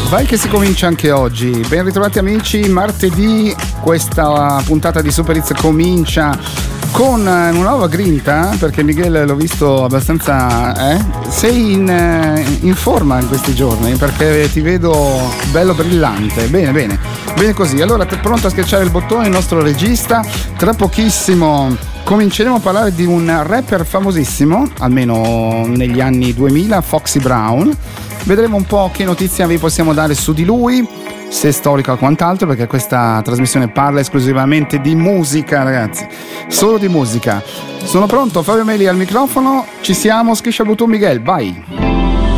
Vai che si comincia anche oggi. Ben ritrovati amici, martedì questa puntata di Super Hits comincia con una nuova grinta, perché Miguel l'ho visto abbastanza sei in forma in questi giorni, perché ti vedo bello brillante. Bene così. Allora, pronto a schiacciare il bottone il nostro regista. Tra pochissimo cominceremo a parlare di un rapper famosissimo, almeno negli anni 2000, Foxy Brown. Vedremo un po' che notizie vi possiamo dare su di lui, se è storico o quant'altro, perché questa trasmissione parla esclusivamente di musica, ragazzi, solo di musica. Sono pronto, Fabio Meli al microfono, ci siamo, scriscia il bottone Miguel, vai!